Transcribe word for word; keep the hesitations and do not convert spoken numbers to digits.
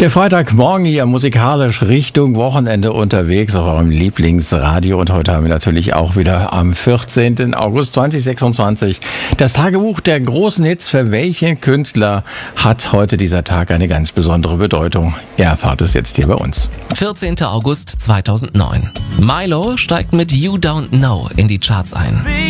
Der Freitagmorgen hier musikalisch Richtung Wochenende unterwegs auf eurem Lieblingsradio. Und heute haben wir natürlich auch wieder am vierzehnten August zweitausendsechsundzwanzig das Tagebuch der großen Hits. Für welchen Künstler hat heute dieser Tag eine ganz besondere Bedeutung? Ihr erfahrt es jetzt hier bei uns. vierzehnten August zweitausendneun. Milo steigt mit You Don't Know in die Charts ein.